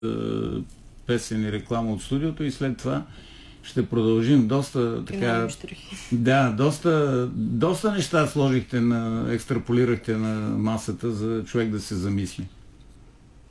песен и реклама от студиото и след това ще продължим. Доста така... Да, доста неща сложихте екстраполирахте на масата за човек да се замисли.